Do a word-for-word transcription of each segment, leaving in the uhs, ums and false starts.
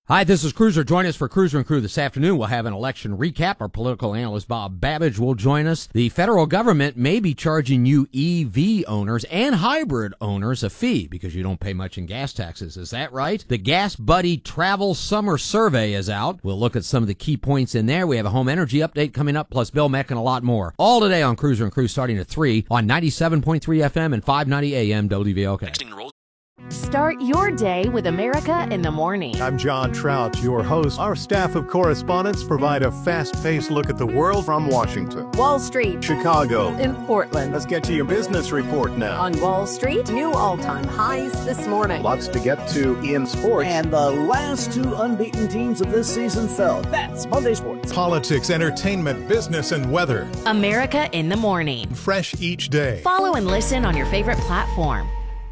Hi, this is Cruiser. Join us for Cruiser and Crew this afternoon. We'll have an election recap. Our political analyst Bob Babbage will join us. The federal government may be charging you E V owners and hybrid owners a fee because you don't pay much in gas taxes. Is that right? The Gas Buddy Travel Summer Survey is out. We'll look at some of the key points in there. We have a home energy update coming up, plus Bill Meck and a lot more. All today on Cruiser and Crew starting at three on ninety-seven point three F M and five ninety A M W V L K. Start your day with America in the Morning. I'm John Trout, your host. Our staff of correspondents provide a fast-paced look at the world from Washington, Wall Street, Chicago, in Portland. Let's get to your business report now. On Wall Street, new all-time highs this morning. Lots to get to in sports. And the last two unbeaten teams of this season fell. That's Monday Sports. Politics, entertainment, business, and weather. America in the Morning. Fresh each day. Follow and listen on your favorite platform.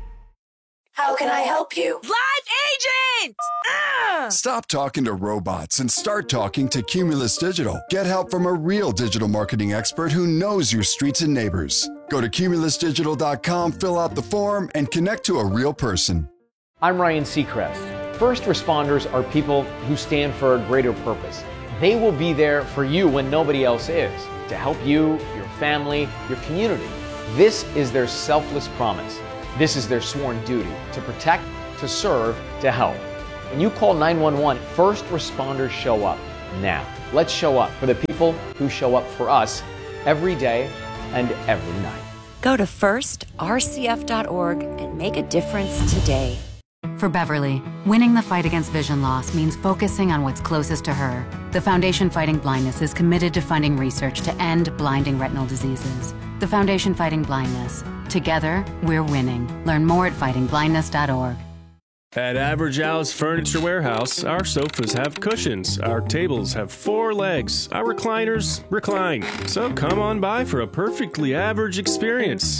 How can I help you? Live agent! Ah! Stop talking to robots and start talking to Cumulus Digital. Get help from a real digital marketing expert who knows your streets and neighbors. Go to cumulus digital dot com, fill out the form, and connect to a real person. I'm Ryan Seacrest. First responders are people who stand for a greater purpose. They will be there for you when nobody else is, to help you, your family, your community. This is their selfless promise. This is their sworn duty, to protect, to serve, to help. When you call nine one one, first responders show up now. Let's show up for the people who show up for us every day and every night. Go to first r c f dot org and make a difference today. For Beverly, winning the fight against vision loss means focusing on what's closest to her. The Foundation Fighting Blindness is committed to funding research to end blinding retinal diseases. The Foundation Fighting Blindness. Together, we're winning. Learn more at fighting blindness dot org. At Average House Furniture Warehouse, our sofas have cushions, our tables have four legs, our recliners recline. So come on by for a perfectly average experience.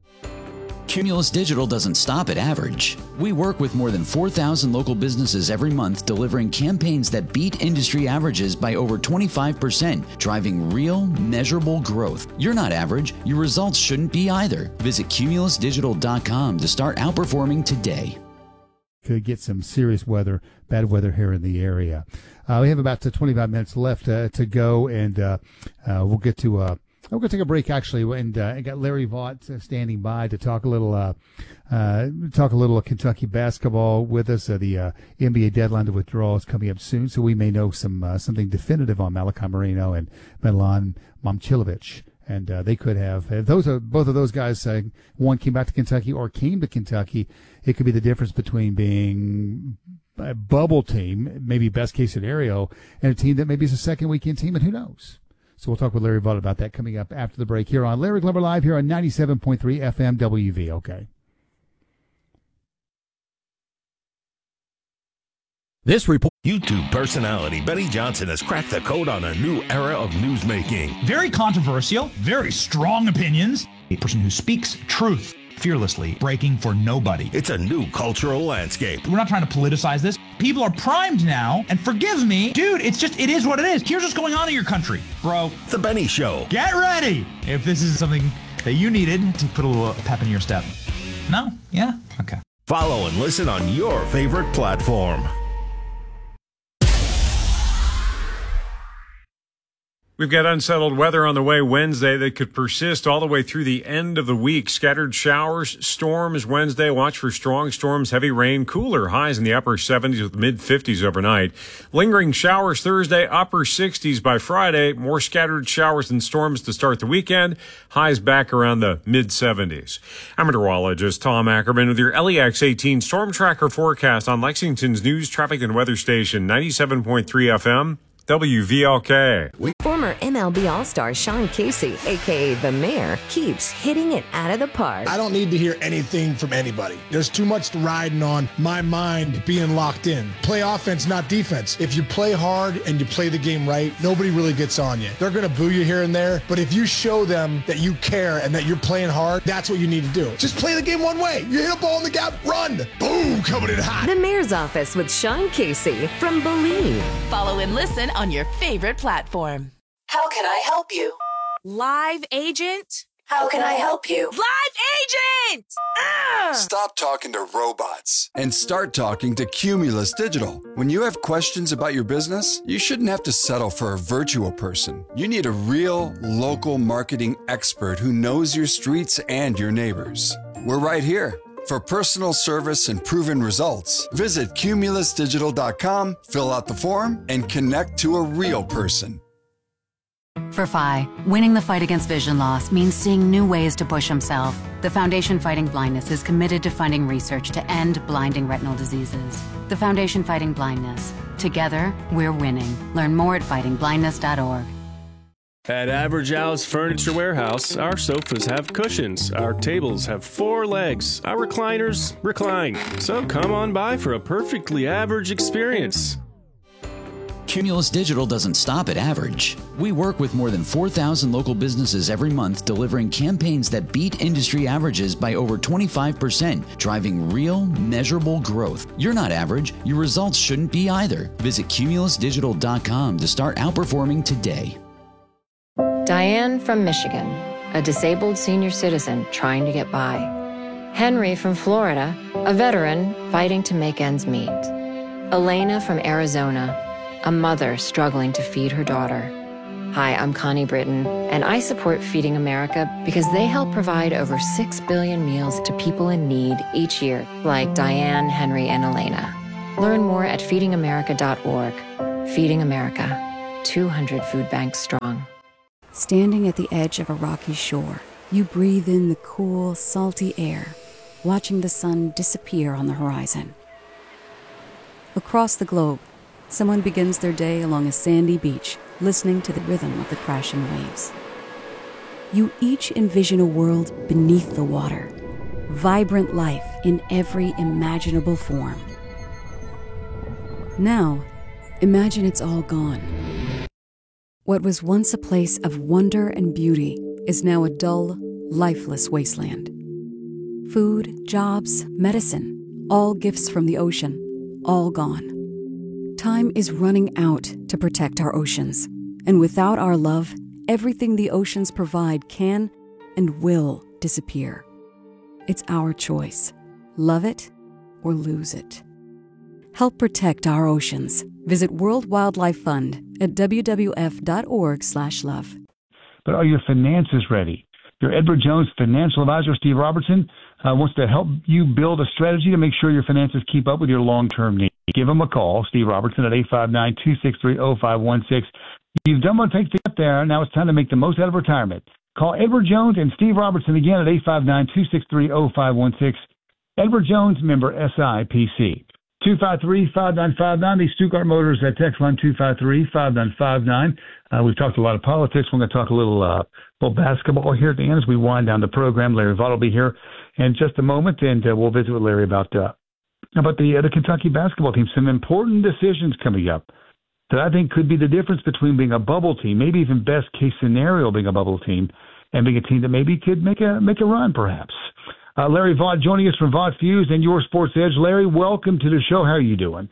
Cumulus Digital doesn't stop at average. We work with more than four thousand local businesses every month, delivering campaigns that beat industry averages by over twenty-five percent, driving real, measurable growth. You're not average. Your results shouldn't be either. Visit cumulus digital dot com to start outperforming today. Could get some serious weather, bad weather here in the area. Uh, we have about uh, twenty-five minutes left uh, to go, and uh, uh, we'll get to... Uh, We're going to take a break, actually, and uh, I got Larry Vaught uh, standing by to talk a little, uh, uh, talk a little Kentucky basketball with us. Uh, the uh, N B A deadline to withdraw is coming up soon, so we may know some uh, something definitive on Malachi Moreno and Milan Momcilovic, and uh, they could have. If those are both of those guys. Uh, one came back to Kentucky or came to Kentucky. It could be the difference between being a bubble team, maybe best case scenario, and a team that maybe is a second weekend team, and who knows. So we'll talk with Larry Vaught about that coming up after the break here on Larry Glover Live here on ninety-seven point three F M W V L K. This report. YouTube personality Benny Johnson has cracked the code on a new era of newsmaking. Very controversial, very strong opinions. A person who speaks truth fearlessly, breaking for nobody. It's a new cultural landscape. We're not trying to politicize this. People are primed now, and forgive me, dude, it's just, it is what it is. Here's what's going on in your country, bro. The Benny Show. Get ready if this is something that you needed to put a little pep in your step. No? Yeah? Okay. Follow and listen on your favorite platform. We've got unsettled weather on the way Wednesday that could persist all the way through the end of the week. Scattered showers, storms Wednesday. Watch for strong storms, heavy rain, cooler highs in the upper seventies with mid fifties overnight. Lingering showers Thursday, upper sixties by Friday. More scattered showers and storms to start the weekend. Highs back around the mid seventies. I'm meteorologist Tom Ackerman with your L E X eighteen Storm Tracker forecast on Lexington's news, traffic, and weather station, ninety-seven point three F M. W V L K. Former M L B All-Star Sean Casey, a k a. The Mayor, keeps hitting it out of the park. I don't need to hear anything from anybody. There's too much riding on my mind being locked in. Play offense, not defense. If you play hard and you play the game right, nobody really gets on you. They're going to boo you here and there, but if you show them that you care and that you're playing hard, that's what you need to do. Just play the game one way. You hit a ball in the gap, run. Boom, coming in hot. The Mayor's Office with Sean Casey from Believe. Follow and listen on your favorite platform. How can I help you? Live agent? How can I help you? Live agent! Ah! Stop talking to robots and start talking to Cumulus Digital. When you have questions about your business, you shouldn't have to settle for a virtual person. You need a real, local marketing expert who knows your streets and your neighbors. We're right here. For personal service and proven results, visit cumulus digital dot com, fill out the form, and connect to a real person. For Phi, winning the fight against vision loss means seeing new ways to push himself. The Foundation Fighting Blindness is committed to funding research to end blinding retinal diseases. The Foundation Fighting Blindness. Together, we're winning. Learn more at fighting blindness dot org. At Average Al's Furniture Warehouse, our sofas have cushions, our tables have four legs, our recliners recline. So come on by for a perfectly average experience. Cumulus Digital doesn't stop at average. We work with more than four thousand local businesses every month, delivering campaigns that beat industry averages by over twenty-five percent, driving real, measurable growth. You're not average. Your results shouldn't be either. Visit cumulus digital dot com to start outperforming today. Diane from Michigan, a disabled senior citizen trying to get by. Henry from Florida, a veteran fighting to make ends meet. Elena from Arizona, a mother struggling to feed her daughter. Hi, I'm Connie Britton, and I support Feeding America because they help provide over six billion meals to people in need each year, like Diane, Henry, and Elena. Learn more at feeding america dot org. Feeding America, two hundred food banks strong. Standing at the edge of a rocky shore, you breathe in the cool, salty air, watching the sun disappear on the horizon. Across the globe, someone begins their day along a sandy beach, listening to the rhythm of the crashing waves. You each envision a world beneath the water, vibrant life in every imaginable form. Now, imagine it's all gone. What was once a place of wonder and beauty is now a dull, lifeless wasteland. Food, jobs, medicine, all gifts from the ocean, all gone. Time is running out to protect our oceans, and without our love, everything the oceans provide can and will disappear. It's our choice. Love it or lose it. Help protect our oceans. Visit World Wildlife Fund at w w f dot org slash love. But are your finances ready? Your Edward Jones financial advisor, Steve Robertson, uh, wants to help you build a strategy to make sure your finances keep up with your long-term needs. Give him a call, Steve Robertson, at eight five nine, two six three, zero five one six. You've done what it takes to get there. Now it's time to make the most out of retirement. Call Edward Jones and Steve Robertson again at eight five nine, two six three, zero five one six. Edward Jones, member S I P C. two five three, five nine five nine. The Stuttgart Motors at text line two five three, five nine five nine. Uh, we've talked a lot of politics. We're going to talk a little, uh, little basketball here at the end as we wind down the program. Larry Vaught will be here in just a moment, and uh, we'll visit with Larry about uh, about the, uh, the Kentucky basketball team. Some important decisions coming up that I think could be the difference between being a bubble team, maybe even best case scenario being a bubble team, and being a team that maybe could make a make a run, perhaps. Uh, Larry Vaught joining us from Vaught Fuse and Your Sports Edge. Larry, welcome to the show. How are you doing?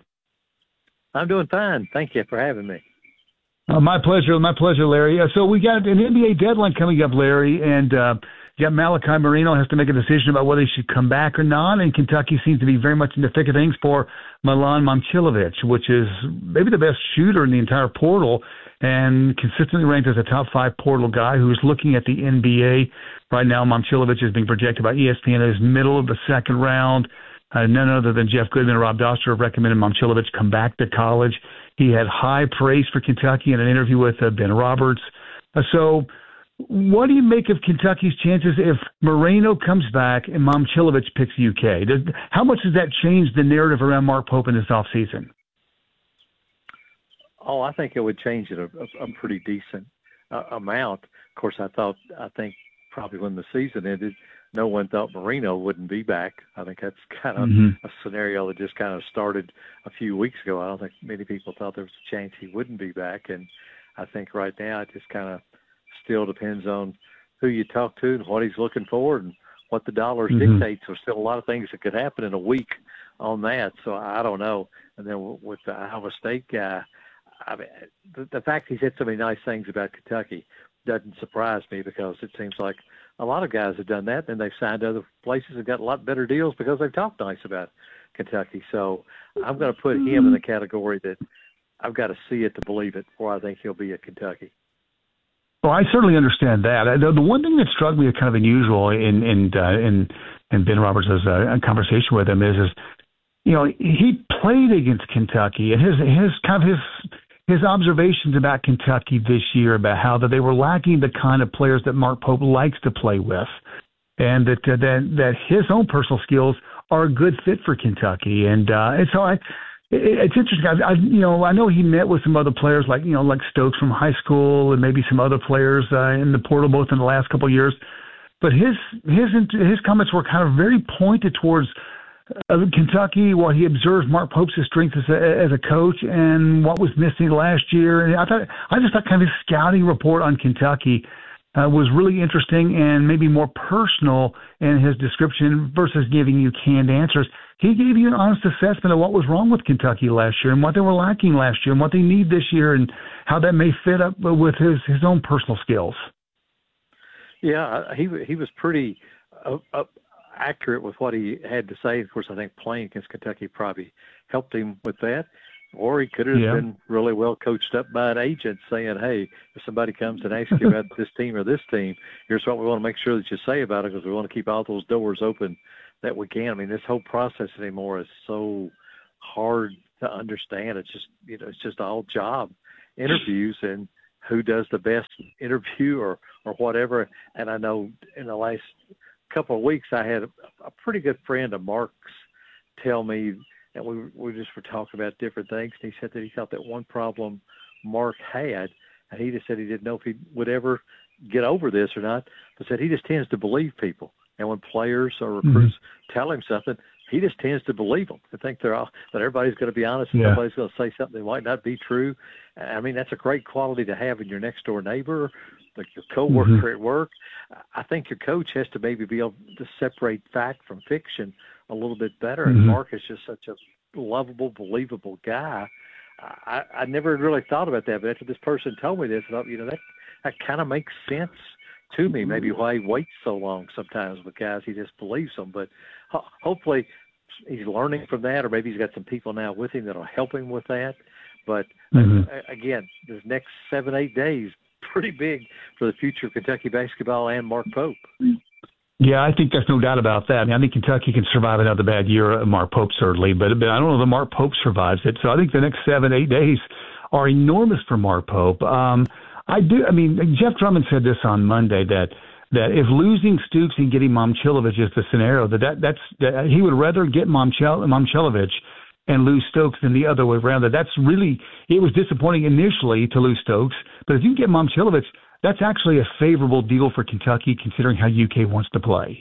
I'm doing fine. Thank you for having me. Uh, my pleasure. My pleasure, Larry. Uh, so we got an N B A deadline coming up, Larry, and uh, you got Malachi Marino has to make a decision about whether he should come back or not, and Kentucky seems to be very much in the thick of things for Milan Momcilovic, which is maybe the best shooter in the entire portal and consistently ranked as a top five portal guy who's looking at the N B A. Right now, Momcilovic is being projected by E S P N as middle of the second round. Uh, none other than Jeff Goodman and Rob Doster have recommended Momcilovic come back to college. He had high praise for Kentucky in an interview with uh, Ben Roberts. Uh, so what do you make of Kentucky's chances if Moreno comes back and Momcilovic picks U K? Does, how much does that change the narrative around Mark Pope in this offseason? Oh, I think it would change it a, a, a pretty decent uh, amount. Of course, I thought, I think probably when the season ended, no one thought Marino wouldn't be back. I think that's kind of mm-hmm. a scenario that just kind of started a few weeks ago. I don't think many people thought there was a chance he wouldn't be back. And I think right now it just kind of still depends on who you talk to and what he's looking for and what the dollars mm-hmm. dictate. So still a lot of things that could happen in a week on that. So I don't know. And then with the Iowa State guy, I mean, the, the fact he said so many nice things about Kentucky doesn't surprise me because it seems like a lot of guys have done that, and they've signed to other places and got a lot better deals because they've talked nice about Kentucky. So I'm going to put him in the category that I've got to see it to believe it before I think he'll be at Kentucky. Well, I certainly understand that. The, the one thing that struck me as kind of unusual in in uh, in, in Ben Roberts' uh, conversation with him is, is, you know, he played against Kentucky, and his his kind of his his observations about Kentucky this year about how that they were lacking the kind of players that Mark Pope likes to play with, and that uh, that that his own personal skills are a good fit for Kentucky, and uh, and so I. It's interesting. I, I, you know, I know he met with some other players like, you know, like Stokes from high school and maybe some other players uh, in the portal both in the last couple of years. But his his his comments were kind of very pointed towards uh, Kentucky, what he observed Mark Pope's strength as a, as a coach and what was missing last year. And I thought I just thought kind of his scouting report on Kentucky uh, was really interesting and maybe more personal in his description versus giving you canned answers. He gave you an honest assessment of what was wrong with Kentucky last year and what they were lacking last year and what they need this year and how that may fit up with his, his own personal skills. Yeah, he he was pretty uh, uh, accurate with what he had to say. Of course, I think playing against Kentucky probably helped him with that. Or he could have yeah. been really well coached up by an agent saying, hey, if somebody comes and asks you about this team or this team, here's what we want to make sure that you say about it because we want to keep all those doors open that we can. I mean, this whole process anymore is so hard to understand. It's just, you know, it's just all job interviews and who does the best interview or, or whatever. And I know in the last couple of weeks, I had a, a pretty good friend of Mark's tell me, and we, we just were talking about different things. And he said that he thought that one problem Mark had, and he just said he didn't know if he would ever get over this or not, but said he just tends to believe people. And when players or recruits mm-hmm. tell him something, he just tends to believe them. To think they're all, that everybody's going to be honest and yeah. nobody's going to say something that might not be true. I mean, that's a great quality to have in your next door neighbor, like your coworker mm-hmm. at work. I think your coach has to maybe be able to separate fact from fiction a little bit better. Mm-hmm. And Mark is just such a lovable, believable guy. I, I never really thought about that, but after this person told me this, I thought, you know, that that kind of makes sense to me, maybe why he waits so long sometimes with guys. He just believes them. But ho- hopefully he's learning from that, or maybe he's got some people now with him that will help him with that. But mm-hmm. uh, again, this next seven, eight days, pretty big for the future of Kentucky basketball and Mark Pope. Yeah, I think there's no doubt about that. I mean, I think Kentucky can survive another bad year of Mark Pope, certainly, but, but I don't know that Mark Pope survives it. So I think the next seven, eight days are enormous for Mark Pope. Um, I do. I mean, Jeff Drummond said this on Monday that that if losing Stooks and getting Momcilovic is the scenario, that, that that's that he would rather get Momchil, Momcilovic and lose Stokes than the other way around. That that's really it was disappointing initially to lose Stokes, but if you get Momcilovic, that's actually a favorable deal for Kentucky considering how U K wants to play.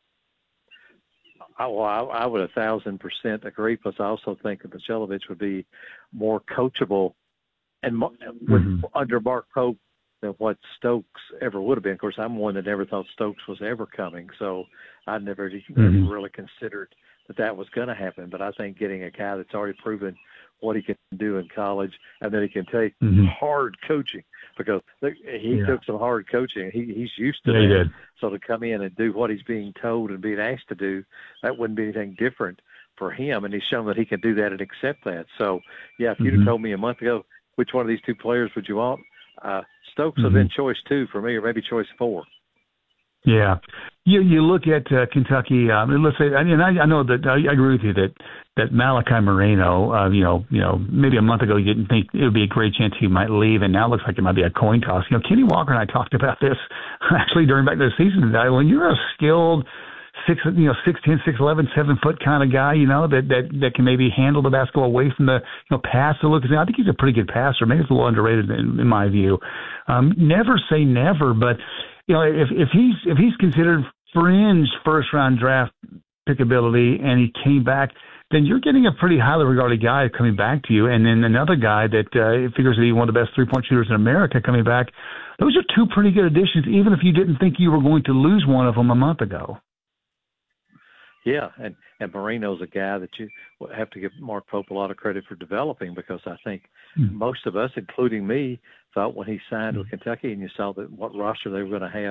I, well, I, I would a thousand percent agree. Plus, I also think that Momcilovic would be more coachable and with, mm-hmm. under Mark Pope than what Stokes ever would have been. Of course, I'm one that never thought Stokes was ever coming, so I never, mm-hmm. never really considered that that was going to happen. But I think getting a guy that's already proven what he can do in college and that he can take mm-hmm. hard coaching, because he yeah. took some hard coaching. He, he's used to yeah, that. He did. So to come in and do what he's being told and being asked to do, that wouldn't be anything different for him. And he's shown that he can do that and accept that. So, yeah, if you'd mm-hmm. have told me a month ago, which one of these two players would you want? Uh, Stokes mm-hmm. would have been choice two for me, or maybe choice four. Yeah, you you look at uh, Kentucky. Um, let's say, I mean, I, I know that I agree with you that that Malachi Moreno, uh, you know, you know, maybe a month ago you didn't think it would be a great chance he might leave, and now it looks like it might be a coin toss. You know, Kenny Walker and I talked about this actually during back to the season today. When you're a skilled six, you know, six ten, six eleven, seven foot kind of guy, you know, that that that can maybe handle the basketball away from the, you know, pass to look. I think he's a pretty good passer. Maybe it's a little underrated in, in my view. Um, never say never, but you know, if if he's if he's considered fringe first round draft pickability and he came back, then you're getting a pretty highly regarded guy coming back to you, and then another guy that uh, figures to be one of the best three point shooters in America coming back. Those are two pretty good additions, even if you didn't think you were going to lose one of them a month ago. Yeah, and, and Moreno's a guy that you have to give Mark Pope a lot of credit for developing, because I think mm-hmm. most of us, including me, thought when he signed mm-hmm. with Kentucky and you saw that what roster they were going to have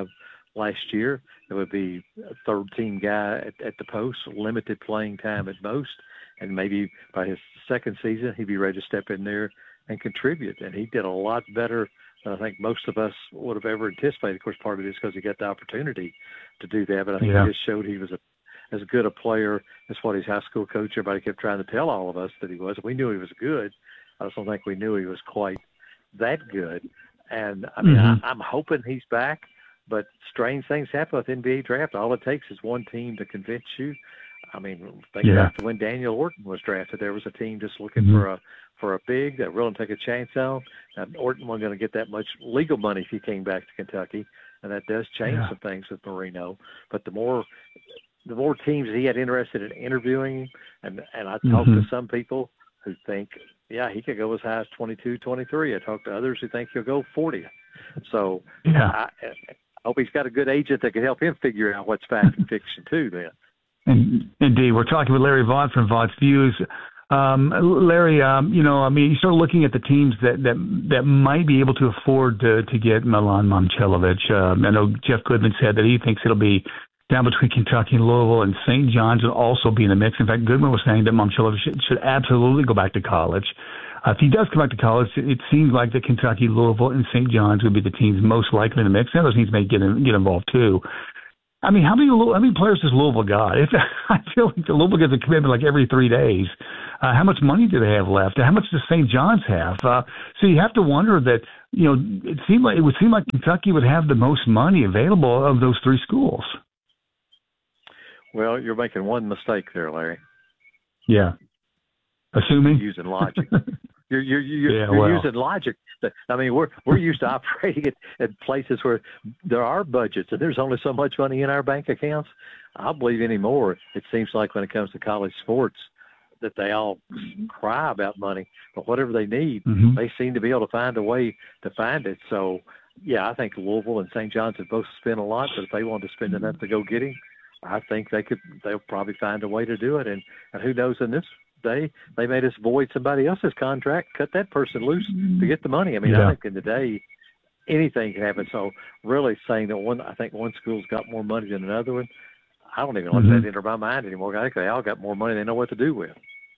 last year. It would be a third-team guy at, at the post, limited playing time at most, and maybe by his second season he'd be ready to step in there and contribute. And he did a lot better than I think most of us would have ever anticipated. Of course, part of it is because he got the opportunity to do that, but I think yeah. he just showed he was a, as good a player as what his high school coach, everybody kept trying to tell all of us that he was. We knew he was good. I just don't think we knew he was quite that good. And, I mean, mm-hmm. I, I'm hoping he's back, but strange things happen with N B A draft. All it takes is one team to convince you. I mean, think yeah. back to when Daniel Orton was drafted. There was a team just looking mm-hmm. for a for a big that willing to take a chance on. Now, Orton wasn't going to get that much legal money if he came back to Kentucky, and that does change yeah. some things with Marino. But the more the more teams he had interested in interviewing, and and I talked mm-hmm. to some people who think, yeah, he could go as high as twenty-two, twenty-three. I talked to others who think he'll go forty. So yeah. I, I hope he's got a good agent that can help him figure out what's fact and fiction too, then. And, indeed. We're talking with Larry Vaught from Vaught's Views. Um, Larry, um, you know, I mean, you start looking at the teams that, that, that might be able to afford to, to get Milan Momcilovic. Um, I know Jeff Goodman said that he thinks it'll be down between Kentucky and Louisville, and Saint John's will also be in the mix. In fact, Goodman was saying that Momcilovic should, should absolutely go back to college. Uh, if he does come back to college, it, it seems like that Kentucky, Louisville, and Saint John's would be the teams most likely in the mix. And those teams may get in, get involved too. I mean, how many how many players does Louisville got? If, I feel like the Louisville gets a commitment like every three days. Uh, how much money do they have left? How much does Saint John's have? Uh, so you have to wonder that, you know, it seemed like it would seem like Kentucky would have the most money available of those three schools. Well, you're making one mistake there, Larry. Yeah. Assuming you're using logic. You're you're you're, yeah, you're well. using logic. I mean, we're we're used to operating at, at places where there are budgets and there's only so much money in our bank accounts. I don't believe anymore. It seems like when it comes to college sports that they all cry about money, but whatever they need, mm-hmm. they seem to be able to find a way to find it. So, yeah, I think Louisville and Saint John's have both spent a lot, but if they want to spend enough to go get him, I think they could. They'll probably find a way to do it. And, and who knows, in this day, they made us void somebody else's contract, cut that person loose to get the money. I mean, yeah. I think in the day, anything can happen. So really saying that one, I think one school's got more money than another one, I don't even let mm-hmm. that enter my mind anymore. I think they all got more money they know what to do with.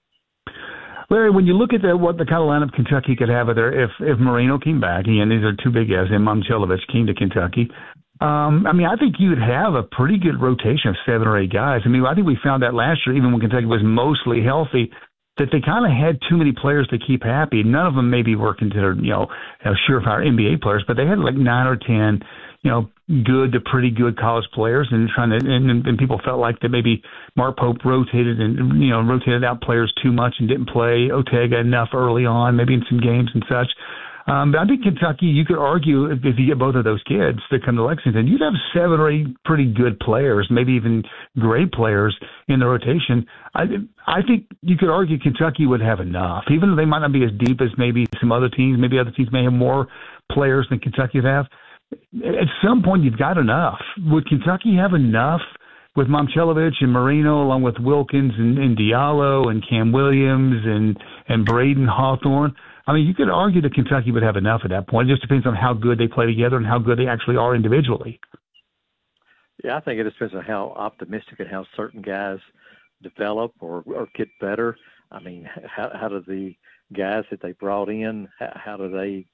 Larry, when you look at the, what the kind of lineup Kentucky could have there, if if Marino came back, and these are two big guys, and Momcilovic came to Kentucky, um, I mean, I think you would have a pretty good rotation of seven or eight guys. I mean, I think we found that last year, even when Kentucky was mostly healthy, that they kind of had too many players to keep happy. None of them maybe were considered, you know, surefire N B A players, but they had like nine or ten, you know, good to pretty good college players, and trying to, and, and people felt like that maybe Mark Pope rotated and, you know, rotated out players too much and didn't play Otega enough early on, maybe in some games and such. Um, but I think Kentucky, you could argue if, if you get both of those kids to come to Lexington, you'd have seven or eight pretty good players, maybe even great players in the rotation. I, I think you could argue Kentucky would have enough, even though they might not be as deep as maybe some other teams. Maybe other teams may have more players than Kentucky would have. At some point, you've got enough. Would Kentucky have enough with Momcilovic and Marino, along with Wilkins and, and Diallo and Cam Williams and, and Braden Hawthorne? I mean, you could argue that Kentucky would have enough at that point. It just depends on how good they play together and how good they actually are individually. Yeah, I think it depends on how optimistic and how certain guys develop or, or get better. I mean, how, how do the guys that they brought in, how, how do they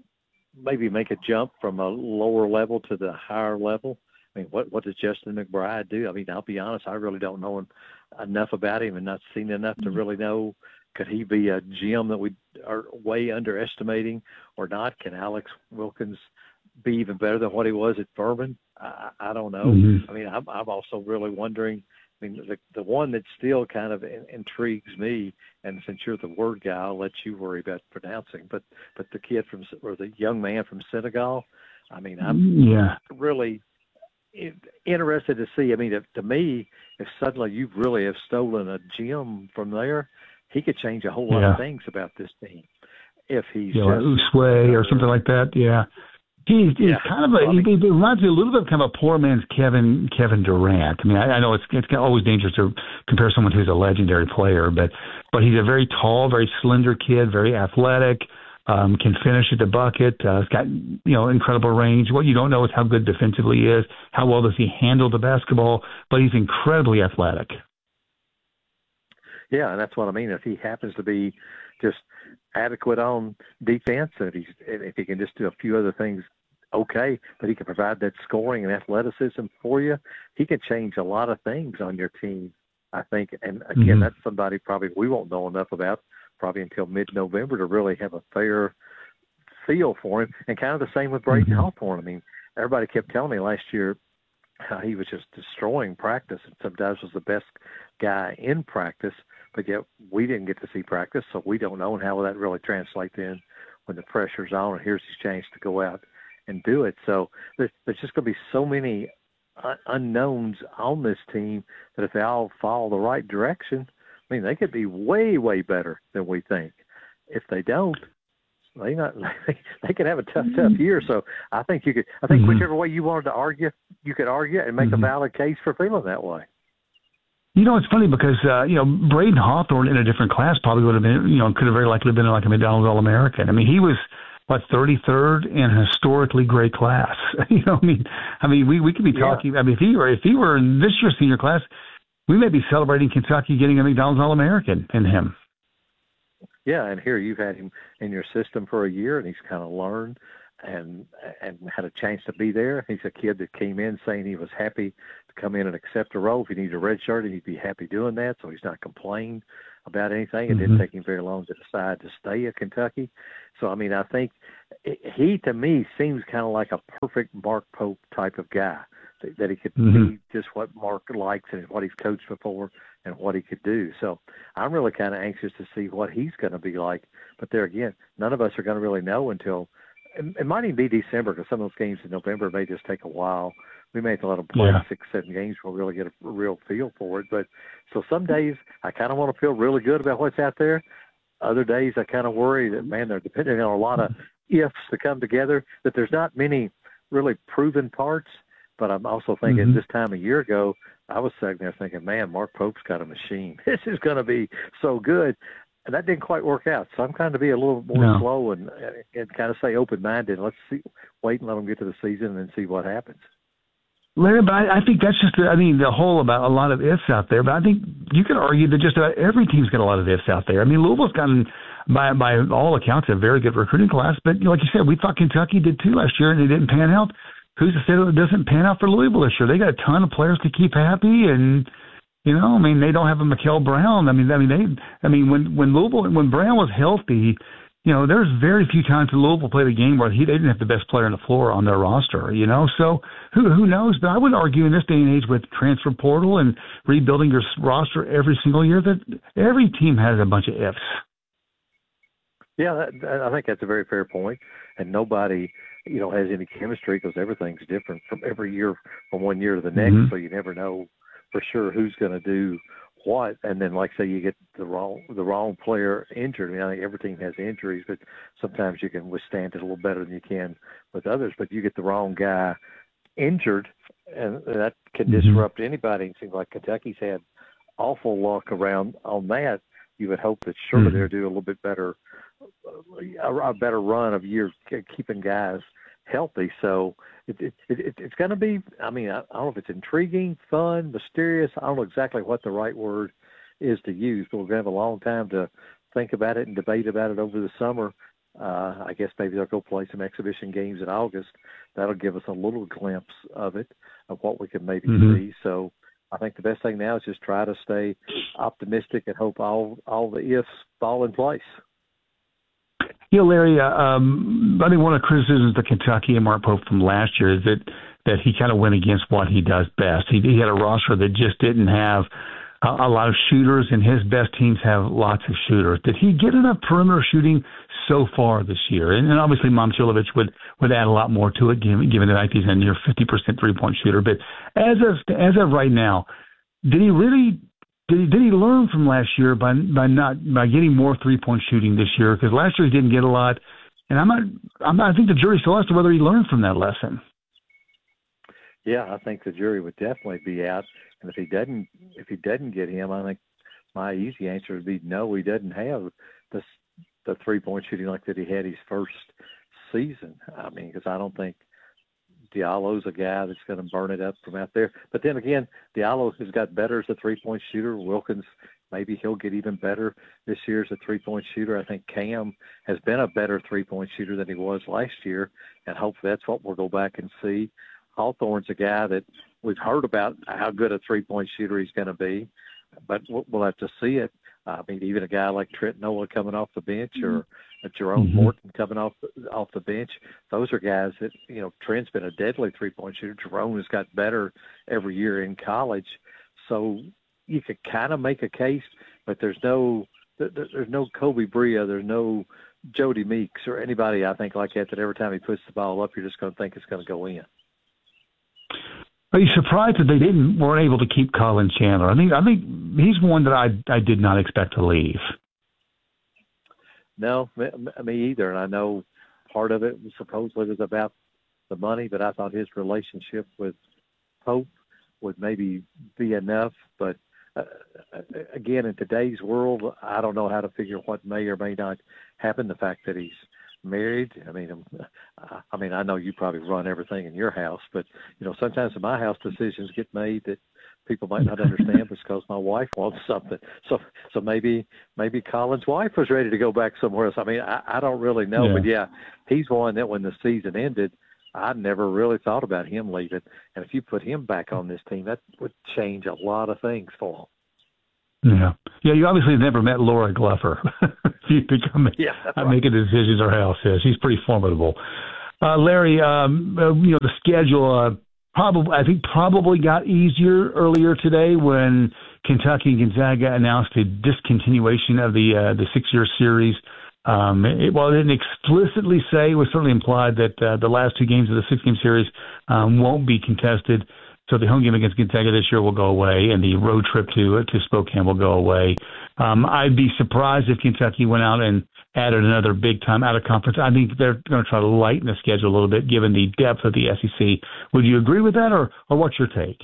maybe make a jump from a lower level to the higher level? I mean, what, what does Justin McBride do? I mean, I'll be honest, I really don't know enough about him and not seen enough to really know. Could he be a gem that we are way underestimating or not? Can Alex Wilkins be even better than what he was at Furman? I, I don't know. Mm-hmm. I mean, I'm, I'm also really wondering, I mean, the, the one that still kind of in, intrigues me, and since you're the word guy, I'll let you worry about pronouncing, but, but the kid from, or the young man from Senegal, I mean, I'm yeah. really interested to see. I mean, if, to me, if suddenly you really have stolen a gem from there, he could change a whole lot yeah. of things about this team if he's yeah, just Usway or something like that. Yeah, he's, he's yeah. kind of a. He, he reminds me a little bit of kind of a poor man's Kevin Kevin Durant. I mean, I, I know it's it's always dangerous to compare someone who's a legendary player, but but he's a very tall, very slender kid, very athletic. um, can finish at the bucket. Uh, he's got, you know, incredible range. What you don't know is how good defensively he is, how well does he handle the basketball, but he's incredibly athletic. Yeah, and that's what I mean. If he happens to be just adequate on defense, and if, he's, if he can just do a few other things okay, but he can provide that scoring and athleticism for you, he can change a lot of things on your team, I think. And, again, mm-hmm. that's somebody probably we won't know enough about probably until mid-November to really have a fair feel for him. And kind of the same with Braden mm-hmm. Hawthorne. I mean, everybody kept telling me last year how he was just destroying practice and sometimes was the best guy in practice, but yet we didn't get to see practice, so we don't know how will that really translate in when the pressure's on and here's his chance to go out and do it. So there's, there's just going to be so many uh, unknowns on this team that if they all follow the right direction, I mean, they could be way, way better than we think. If they don't, they not they could have a tough, tough year. So I think you could. I think mm-hmm. whichever way you wanted to argue, you could argue and make mm-hmm. a valid case for feeling that way. You know, it's funny because, uh, you know, Braden Hawthorne in a different class probably would have been, you know, could have very likely been like a McDonald's All-American. I mean, he was, what, thirty-third in a historically great class. you know, I mean, I mean, we, we could be talking, yeah. I mean, if he were, if he were in this year's senior class, we may be celebrating Kentucky getting a McDonald's All-American in him. Yeah, and here you've had him in your system for a year, and he's kind of learned and and had a chance to be there. He's a kid that came in saying he was happy to come in and accept a role. If he needs a red shirt, he'd be happy doing that, so he's not complaining about anything. It mm-hmm. didn't take him very long to decide to stay at Kentucky. So, I mean, I think he, to me, seems kind of like a perfect Mark Pope type of guy, that he could mm-hmm. be just what Mark likes and what he's coached before and what he could do. So I'm really kind of anxious to see what he's going to be like. But there again, none of us are going to really know until – it might even be December because some of those games in November may just take a while. We may have to let them play yeah. six, seven games before we really get a real feel for it. But so some days I kind of want to feel really good about what's out there. Other days I kind of worry that, man, they're depending on a lot of ifs to come together, that there's not many really proven parts. But I'm also thinking mm-hmm. this time a year ago, I was sitting there thinking, man, Mark Pope's got a machine. This is going to be so good. And that didn't quite work out. So I'm kind of be a little more no. slow and and kind of stay open-minded. Let's see, wait and let them get to the season and then see what happens. Larry, but I, I think that's just, I mean, the whole about a lot of ifs out there. But I think you could argue that just about every team's got a lot of ifs out there. I mean, Louisville's gotten, by by all accounts, a very good recruiting class. But you know, like you said, we thought Kentucky did too last year and it didn't pan out. Who's to say that it doesn't pan out for Louisville this year? They got a ton of players to keep happy, and you know, I mean, they don't have a Mikel Brown. I mean, I mean, they, I mean, when when Louisville, when Brown was healthy, you know, there's very few times that Louisville played a game where he they didn't have the best player on the floor on their roster. You know, so who who knows? But I would argue in this day and age with transfer portal and rebuilding your roster every single year that every team has a bunch of ifs. Yeah, that, that, I think that's a very fair point, and nobody, you know, has any chemistry because everything's different from every year, from one year to the next. Mm-hmm. So you never know for sure who's going to do what. And then, like say, you get the wrong the wrong player injured. I mean, I think every team has injuries, but sometimes you can withstand it a little better than you can with others. But you get the wrong guy injured, and that can mm-hmm. disrupt anybody. It seems like Kentucky's had awful luck around on that. You would hope that surely mm-hmm. they'll do a little bit better, a, a better run of years keeping guys healthy. So it, it, it, it's going to be, I mean, I, I don't know if it's intriguing, fun, mysterious. I don't know exactly what the right word is to use, but we're going to have a long time to think about it and debate about it over the summer. Uh, I guess maybe they'll go play some exhibition games in August. That'll give us a little glimpse of it, of what we can maybe mm-hmm. see. So I think the best thing now is just try to stay optimistic and hope all all the ifs fall in place. You know, Larry, uh, um, I think one of the criticisms of Kentucky and Mark Pope from last year is that, that he kind of went against what he does best. He, he had a roster that just didn't have a, a lot of shooters, and his best teams have lots of shooters. Did he get enough perimeter shooting so far this year? And, and obviously Momcilovic would, would add a lot more to it, given, given the fact he's a near fifty percent three-point shooter. But as of, as of right now, did he really Did he, did he learn from last year by by not by getting more three point shooting this year? Because last year he didn't get a lot, and I'm not. I'm not. I think the jury still has to whether he learned from that lesson. Yeah, I think the jury would definitely be out, and if he doesn't, if he doesn't get him, I think my easy answer would be no. He doesn't have the the three-point shooting like that he had his first season. I mean, because I don't think Diallo's a guy that's going to burn it up from out there. But then again, Diallo has got better as a three-point shooter. Wilkins, maybe he'll get even better this year as a three-point shooter. I think Cam has been a better three-point shooter than he was last year, and hopefully that's what we'll go back and see. Hawthorne's a guy that we've heard about how good a three-point shooter he's going to be, but we'll have to see it. I mean, even a guy like Trent Noah coming off the bench or a Jerome Mm-hmm. Morton coming off off the bench, those are guys that, you know, Trent's been a deadly three-point shooter. Jerome has got better every year in college. So you could kind of make a case, but there's no there's no Kobe Bria, there's no Jody Meeks or anybody, I think, like that, that every time he puts the ball up, you're just going to think it's going to go in. Are you surprised that they didn't weren't able to keep Colin Chandler? I think I think he's one that I I did not expect to leave. No, me either. And I know part of it was supposedly was about the money, but I thought his relationship with Pope would maybe be enough. But uh, again, in today's world, I don't know how to figure what may or may not happen. The fact that he's married. I mean, I mean, I know you probably run everything in your house, but you know, sometimes in my house decisions get made that people might not understand because my wife wants something. So, so maybe, maybe Colin's wife was ready to go back somewhere else. I mean, I, I don't really know, yeah. but yeah, he's one that when the season ended, I never really thought about him leaving. And if you put him back on this team, that would change a lot of things for him. Yeah, yeah. You obviously never met Laura Gluffer. You become yeah, right. making decisions her house is. She's pretty formidable. Uh, Larry, um, uh, you know the schedule. Uh, probably, I think, probably got easier earlier today when Kentucky and Gonzaga announced a discontinuation of the uh, the six-year series. Um, it, while it didn't explicitly say, it was certainly implied that uh, the last two games of the six-game series um, won't be contested. So the home game against Gonzaga this year will go away, and the road trip to to Spokane will go away. Um, I'd be surprised if Kentucky went out and added another big-time out-of-conference. I think they're going to try to lighten the schedule a little bit, given the depth of the S E C. Would you agree with that, or, or what's your take?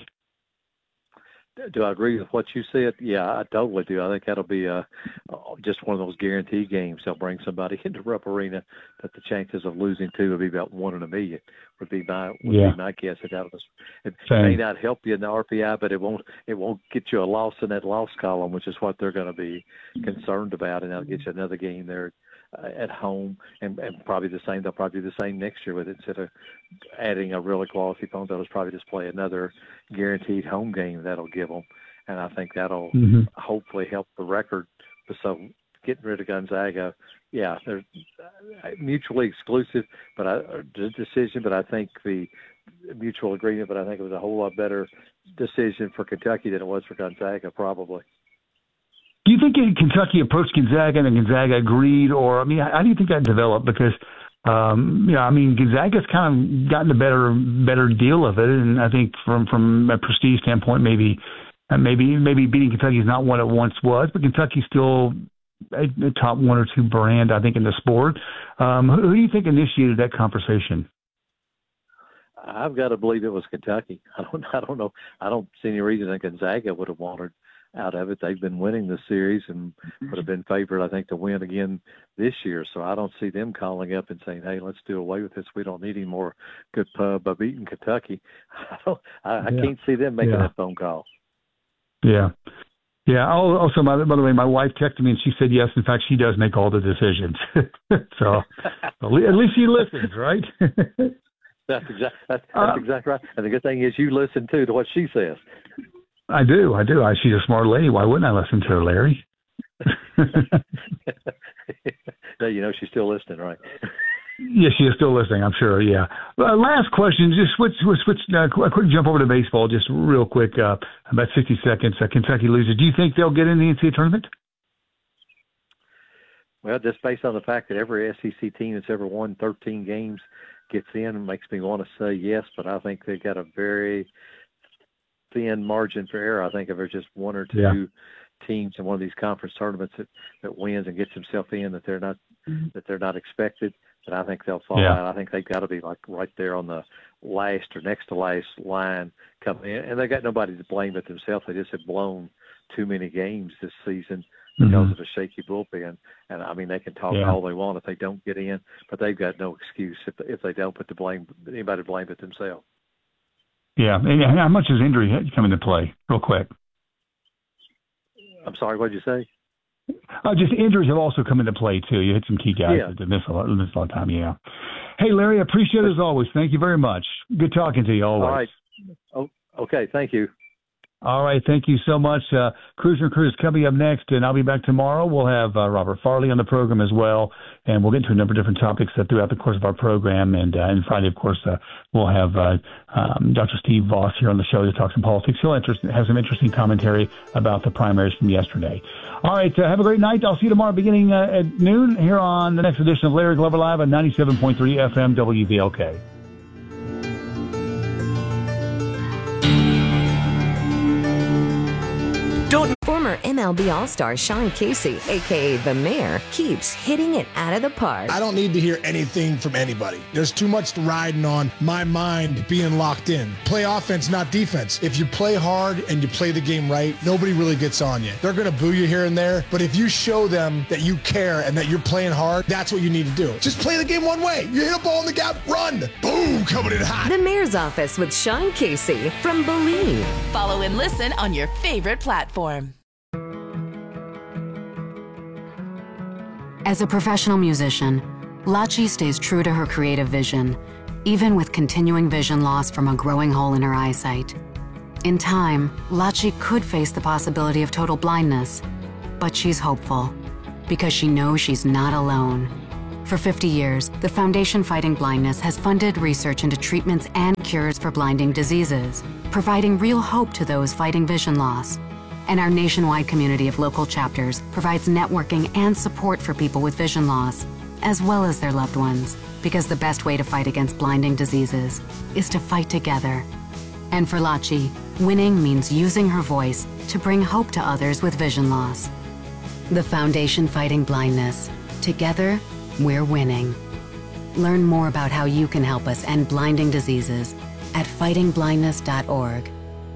Do I agree with what you said? Yeah, I totally do. I think that'll be uh, just one of those guaranteed games. They'll bring somebody into Rupp Arena that the chances of losing to will be about one in a million. Would be my would yeah. be my guess. It, it may not help you in the R P I, but it won't it won't get you a loss in that loss column, which is what they're going to be concerned about, and that'll get you another game there uh, at home, and, and probably the same. They'll probably do the same next year with it. Instead of adding a really quality opponent, they'll just probably just play another guaranteed home game that'll give them, and I think that'll mm-hmm. hopefully help the record. So getting rid of Gonzaga, yeah, they're mutually exclusive, but I, the decision. But I think the mutual agreement. But I think it was a whole lot better decision for Kentucky than it was for Gonzaga, probably. Do you think Kentucky approached Gonzaga and Gonzaga agreed, or I mean, how do you think that developed? Because Um, you know, I mean, Gonzaga's kind of gotten a better better deal of it, and I think from from a prestige standpoint, maybe maybe maybe beating Kentucky is not what it once was, but Kentucky's still a, a top one or two brand, I think, in the sport. Um, who, who do you think initiated that conversation? I've got to believe it was Kentucky. I don't I don't know. I don't see any reason that Gonzaga would have wanted out of it. They've been winning the series and would have been favored, I think, to win again this year. So I don't see them calling up and saying, "Hey, let's do away with this. We don't need any more good pub by beating Kentucky." I don't. I, I yeah. can't see them making yeah. that phone call. Yeah, yeah. Also, by, by the way, my wife texted me and she said yes. In fact, she does make all the decisions. So at least she listens, right? That's exactly that's, that's uh, exactly right. And the good thing is you listen too to what she says. I do, I do. I, she's a smart lady. Why wouldn't I listen to her, Larry? No, you know she's still listening, right? Yeah, she is still listening, I'm sure, yeah. Uh, last question, just switch, switch, switch uh, a quick jump over to baseball, just real quick, uh, about sixty seconds. Uh, Kentucky loses. Do you think they'll get in the N C double A tournament? Well, just based on the fact that every S E C team that's ever won thirteen games gets in, it makes me want to say yes, but I think they've got a very thin margin for error. I think if there's just one or two yeah. teams in one of these conference tournaments that, that wins and gets himself in that they're not mm-hmm. that they're not expected, then I think they'll fall yeah. out. I think they've got to be like right there on the last or next to last line coming in, and they got nobody to blame but themselves. They just have blown too many games this season because Mm-hmm. of a shaky bullpen. And I mean, they can talk Yeah. all they want if they don't get in, but they've got no excuse if if they don't put the blame anybody to blame it themselves. Yeah. And how much does injury come into play, real quick? I'm sorry, what did you say? Uh, just injuries have also come into play, too. You hit some key guys Yeah. that miss a lot, miss a lot of time, yeah. Hey, Larry, I appreciate it as always. Thank you very much. Good talking to you always. All right. Oh, okay, thank you. All right, thank you so much. Uh, Cruiser and Crew is coming up next, and I'll be back tomorrow. We'll have uh, Robert Farley on the program as well, and we'll get into a number of different topics uh, throughout the course of our program. And, uh, and Friday, of course, uh, we'll have uh, um, Doctor Steve Voss here on the show to talk some politics. He'll interest, have some interesting commentary about the primaries from yesterday. All right, uh, have a great night. I'll see you tomorrow beginning uh, at noon here on the next edition of Larry Glover Live on ninety-seven point three F M W V L K. Former M L B All-Star Sean Casey, a k a. The Mayor, keeps hitting it out of the park. I don't need to hear anything from anybody. There's too much riding on my mind being locked in. Play offense, not defense. If you play hard and you play the game right, nobody really gets on you. They're going to boo you here and there, but if you show them that you care and that you're playing hard, that's what you need to do. Just play the game one way. You hit a ball in the gap, run. Boom, coming in hot. The Mayor's Office with Sean Casey from Believe. Follow and listen on your favorite platform. As a professional musician, Lachi stays true to her creative vision, even with continuing vision loss from a growing hole in her eyesight. In time, Lachi could face the possibility of total blindness, but she's hopeful because she knows she's not alone. For fifty years, the Foundation Fighting Blindness has funded research into treatments and cures for blinding diseases, providing real hope to those fighting vision loss. And our nationwide community of local chapters provides networking and support for people with vision loss, as well as their loved ones, because the best way to fight against blinding diseases is to fight together. And for Lachi, winning means using her voice to bring hope to others with vision loss. The Foundation Fighting Blindness. Together, we're winning. Learn more about how you can help us end blinding diseases at fighting blindness dot org.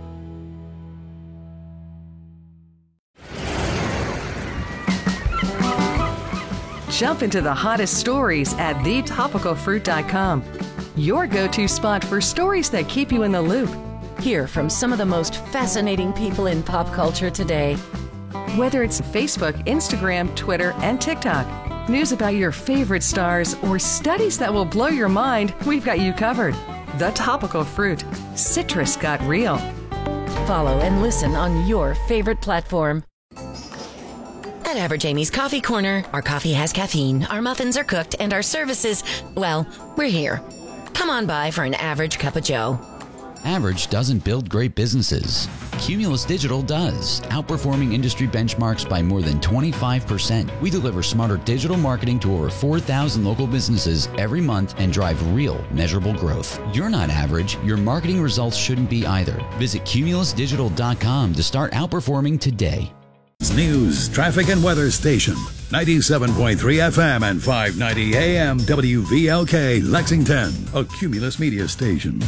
Jump into the hottest stories at the topical fruit dot com. Your go-to spot for stories that keep you in the loop. Hear from some of the most fascinating people in pop culture today. Whether it's Facebook, Instagram, Twitter, and TikTok, news about your favorite stars, or studies that will blow your mind, we've got you covered. The Topical Fruit. Citrus got real. Follow and listen on your favorite platform. At Average Amy's Coffee Corner, our coffee has caffeine, our muffins are cooked, and our services, well, we're here. Come on by for an average cup of joe. Average doesn't build great businesses. Cumulus Digital does, outperforming industry benchmarks by more than twenty-five percent. We deliver smarter digital marketing to over four thousand local businesses every month and drive real, measurable growth. You're not average. Your marketing results shouldn't be either. Visit cumulus digital dot com to start outperforming today. News, traffic, and weather station. ninety-seven point three F M and five ninety A M W V L K, Lexington, a Cumulus media station.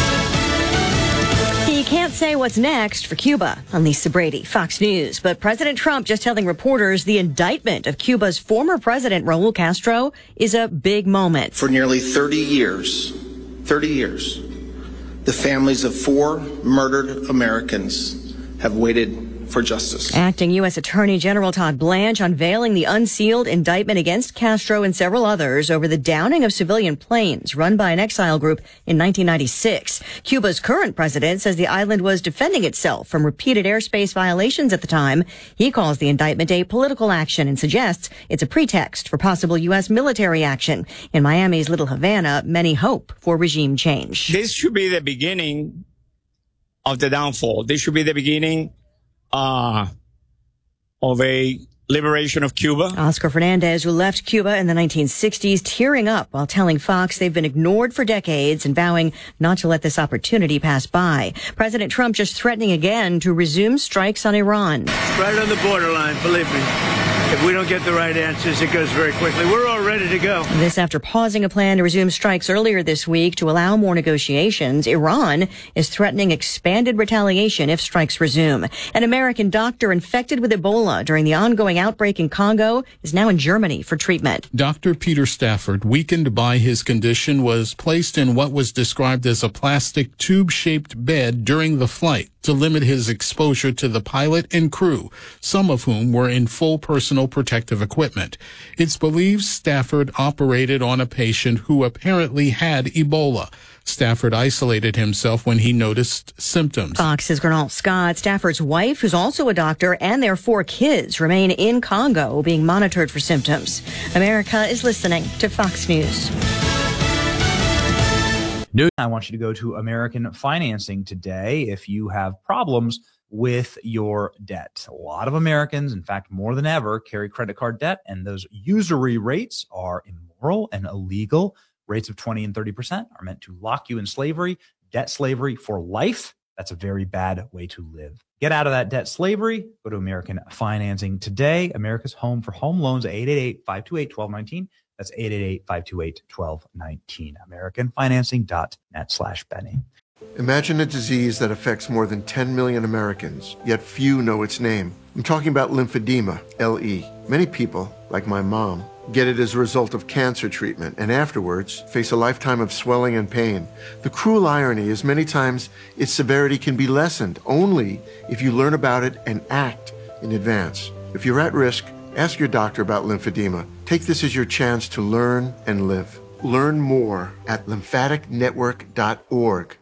You can't say what's next for Cuba. I'm Lisa Brady, Fox News. But President Trump just telling reporters the indictment of Cuba's former president, Raul Castro, is a big moment. For nearly thirty years, thirty years, the families of four murdered Americans have waited for justice. Acting U S Attorney General Todd Blanche unveiling the unsealed indictment against Castro and several others over the downing of civilian planes run by an exile group in nineteen ninety-six. Cuba's current president says the island was defending itself from repeated airspace violations at the time. He calls the indictment a political action and suggests it's a pretext for possible U S military action. In Miami's Little Havana, many hope for regime change. This should be the beginning of the downfall. This should be the beginning Uh, of a liberation of Cuba. Oscar Fernandez, who left Cuba in the nineteen sixties, tearing up while telling Fox they've been ignored for decades and vowing not to let this opportunity pass by. President Trump just threatening again to resume strikes on Iran. Right on the borderline, believe me. If we don't get the right answers, it goes very quickly. We're all ready to go. This after pausing a plan to resume strikes earlier this week to allow more negotiations. Iran is threatening expanded retaliation if strikes resume. An American doctor infected with Ebola during the ongoing outbreak in Congo is now in Germany for treatment. Doctor Peter Stafford, weakened by his condition, was placed in what was described as a plastic tube-shaped bed during the flight to limit his exposure to the pilot and crew, some of whom were in full personal protective equipment. It's believed Stafford operated on a patient who apparently had Ebola. Stafford isolated himself when he noticed symptoms. Fox's Gernal Scott, Stafford's wife, who's also a doctor, and their four kids remain in Congo being monitored for symptoms. America is listening to Fox News. I want you to go to American Financing today if you have problems with your debt. A lot of Americans, in fact, more than ever, carry credit card debt, and those usury rates are immoral and illegal. Rates of twenty and thirty percent are meant to lock you in slavery, debt slavery for life. That's a very bad way to live. Get out of that debt slavery. Go to American Financing today. America's home for home loans, eight eight eight, five two eight, one two one nine. That's eight eight eight, five two eight, one two one nine. American Financing dot net slash Benny. Imagine a disease that affects more than ten million Americans, yet few know its name. I'm talking about lymphedema, L E. Many people, like my mom, get it as a result of cancer treatment and afterwards face a lifetime of swelling and pain. The cruel irony is many times its severity can be lessened only if you learn about it and act in advance. If you're at risk, ask your doctor about lymphedema. Take this as your chance to learn and live. Learn more at lymphatic network dot org.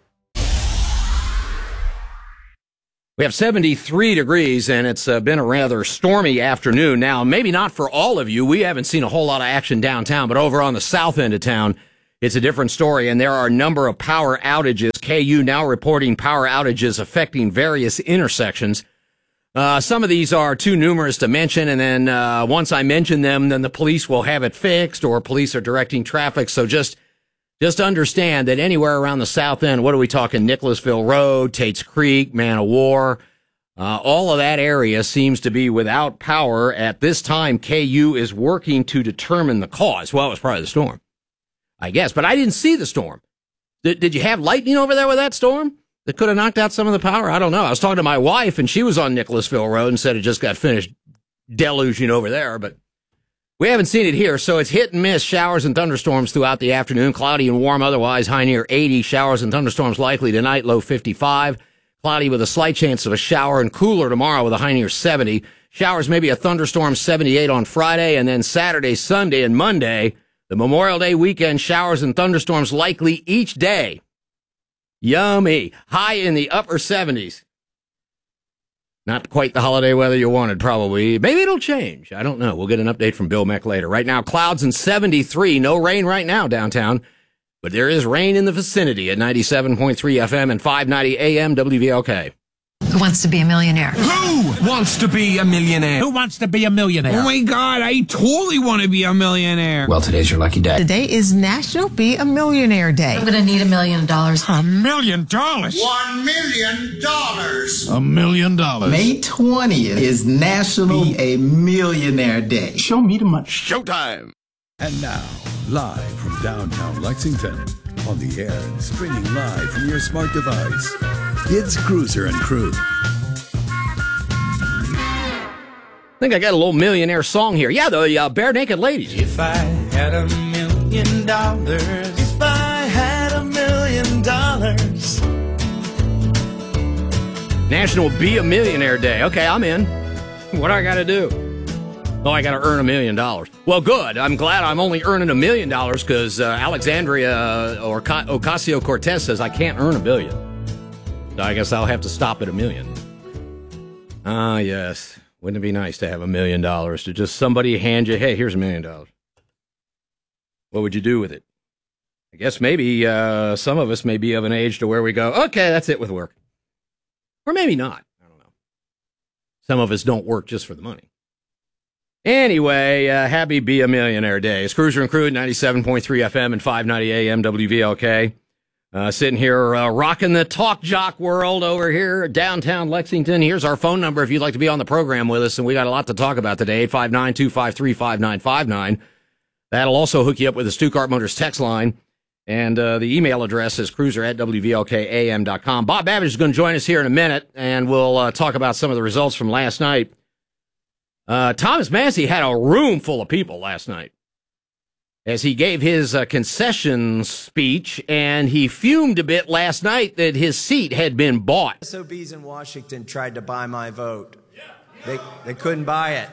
We have seventy-three degrees, and it's uh, been a rather stormy afternoon. Now, maybe not for all of you. We haven't seen a whole lot of action downtown, but over on the south end of town, it's a different story, and there are a number of power outages. K U now reporting power outages affecting various intersections. Uh, some of these are too numerous to mention, and then uh, once I mention them, then the police will have it fixed, or police are directing traffic. So just just understand that anywhere around the south end, what are we talking? Nicholasville Road, Tate's Creek, Man of War, uh, all of that area seems to be without power. At this time, K U is working to determine the cause. Well, it was probably the storm, I guess, but I didn't see the storm. Did, did you have lightning over there with that storm that could have knocked out some of the power? I don't know. I was talking to my wife, and she was on Nicholasville Road and said it just got finished deluging over there, but we haven't seen it here, so it's hit and miss, showers and thunderstorms throughout the afternoon. Cloudy and warm otherwise, high near eighty. Showers and thunderstorms likely tonight, low fifty-five. Cloudy with a slight chance of a shower, and cooler tomorrow with a high near seventy. Showers, maybe a thunderstorm, seventy-eight on Friday, and then Saturday, Sunday, and Monday, the Memorial Day weekend, showers and thunderstorms likely each day. Yummy. High in the upper seventies. Not quite the holiday weather you wanted, probably. Maybe it'll change. I don't know. We'll get an update from Bill Meck later. Right now, clouds and seventy-three. No rain right now downtown, but there is rain in the vicinity at ninety-seven point three F M and five ninety A M W V L K. Who wants to be a millionaire? Who wants to be a millionaire? Who wants to be a millionaire? Oh my God, I totally want to be a millionaire. Well, today's your lucky day. Today is National Be a Millionaire Day. I'm going to need a million dollars. A million dollars? One million dollars. A million dollars. May twentieth is National Be a Millionaire Day. Show me the money. Showtime. And now, live from downtown Lexington, on the air and streaming live from your smart device, it's Cruiser and Crew. I think I got a little millionaire song here. Yeah, the uh, Bare Naked Ladies. If I had a million dollars, if I had a million dollars. National Be a Millionaire Day. Okay, I'm in. What do I got to do? Oh, I got to earn a million dollars. Well, good. I'm glad I'm only earning a million dollars because uh, Alexandria or Ocasio-Cortez says I can't earn a billion. So I guess I'll have to stop at a million. Ah, yes. Wouldn't it be nice to have a million dollars to just somebody hand you, hey, here's a million dollars. What would you do with it? I guess maybe uh, some of us may be of an age to where we go, okay, that's it with work. Or maybe not. I don't know. Some of us don't work just for the money. Anyway, uh, happy Be a Millionaire Day. It's Cruiser and Crew at ninety-seven point three F M and five ninety A M W V L K. Uh, sitting here, uh, rocking the talk jock world over here downtown Lexington. Here's our phone number if you'd like to be on the program with us, and we got a lot to talk about today. eight five nine, two five three, five nine five nine. That'll also hook you up with the Stuttgart Motors text line, and uh, the email address is cruiser at w v l k a m dot com. Bob Babbage is going to join us here in a minute, and we'll uh, talk about some of the results from last night. Uh, Thomas Massie had a room full of people last night as he gave his uh, concession speech, and he fumed a bit last night that his seat had been bought. S O Bs in Washington tried to buy my vote. They, they couldn't buy it.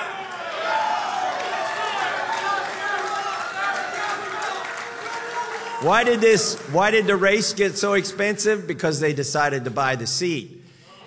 Why did this, why did the race get so expensive? Because they decided to buy the seat.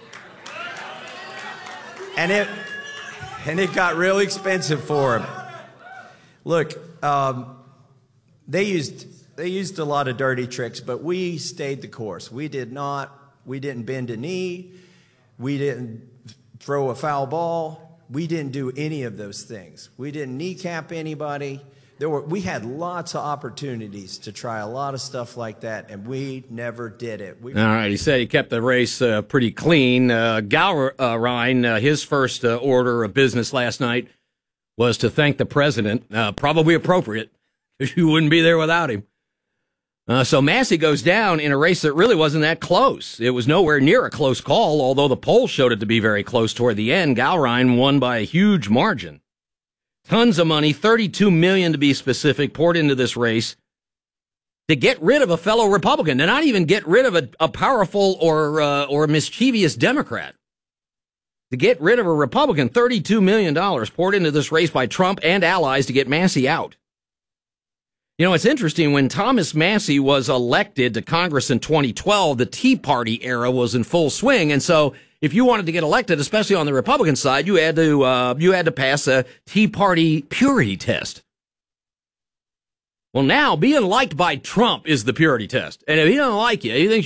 And it, and it got real expensive for them. Look, um, they used they used a lot of dirty tricks, but we stayed the course. We did not. We didn't bend a knee. We didn't throw a foul ball. We didn't do any of those things. We didn't kneecap anybody. There were we had lots of opportunities to try a lot of stuff like that, and we never did it. We All right, he said he kept the race uh, pretty clean. Uh, Gowrine, uh, his first uh, order of business last night was to thank the president, uh, probably appropriate, because you wouldn't be there without him. Uh, so Massie goes down in a race that really wasn't that close. It was nowhere near a close call, although the polls showed it to be very close toward the end. Gowrine won by a huge margin. Tons of money, thirty-two million dollars to be specific, poured into this race to get rid of a fellow Republican, to not even get rid of a, a powerful or uh, or mischievous Democrat. To get rid of a Republican, thirty-two million dollars poured into this race by Trump and allies to get Massie out. You know, it's interesting, when Thomas Massie was elected to Congress in twenty twelve, the Tea Party era was in full swing, and so if you wanted to get elected, especially on the Republican side, you had to uh, you had to pass a Tea Party purity test. Well, now being liked by Trump is the purity test, and if he doesn't like you, he thinks